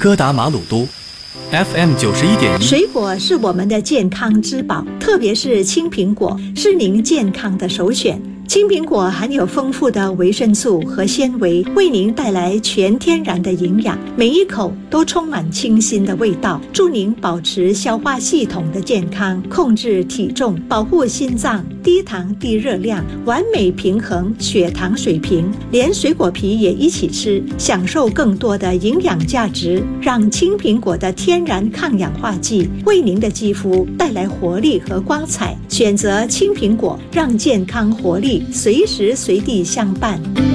哥达马鲁都 FM91.1。 水果是我们的健康之宝，特别是青苹果是您健康的首选。青苹果含有丰富的维生素和纤维，为您带来全天然的营养，每一口都充满清新的味道，助您保持消化系统的健康，控制体重，保护心脏，低糖低热量，完美平衡血糖水平。连水果皮也一起吃，享受更多的营养价值，让青苹果的天然抗氧化剂为您的肌肤带来活力和光彩。选择青苹果，让健康活力随时随地相伴。